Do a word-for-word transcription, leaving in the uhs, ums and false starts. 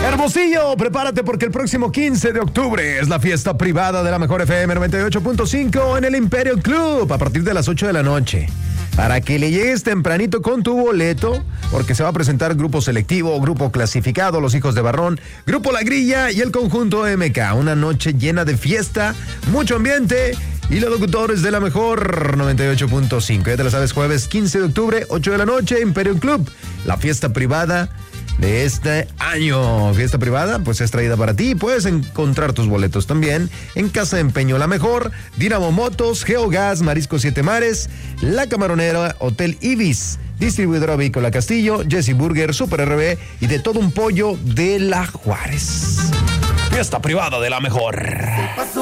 Hermosillo, prepárate porque el próximo quince de octubre es la fiesta privada de la mejor F M noventa y ocho punto cinco en el Imperio Club a partir de las ocho de la noche. Para que le llegues tempranito con tu boleto, porque se va a presentar grupo selectivo, grupo clasificado, Los Hijos de Barrón, Grupo La Grilla y el conjunto M K. Una noche llena de fiesta, mucho ambiente y los locutores de la mejor noventa y ocho punto cinco. Ya te lo sabes, jueves quince de octubre, ocho de la noche, Imperio Club, la fiesta privada de este año. Fiesta privada, pues es traída para ti. Puedes encontrar tus boletos también en Casa de Empeño La Mejor, Dinamo Motos, Geogas, Marisco Siete Mares, La Camaronera, Hotel Ibis, Distribuidora Avícola Castillo, Jesse Burger, Super R B y de todo un pollo de la Juárez. Fiesta privada de La Mejor.